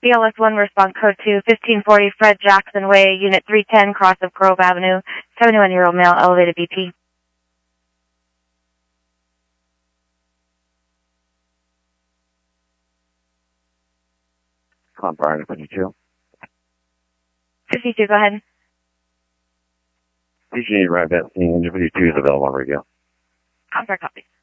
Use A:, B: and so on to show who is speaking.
A: BLS1 response code to 1540 Fred Jackson Way, Unit 310, cross of Grove Avenue, 71-year-old male, elevated BP.
B: Contact 52.
A: 52, go ahead.
B: PG arrived at scene. 52 is available on radio.
A: Contact copy.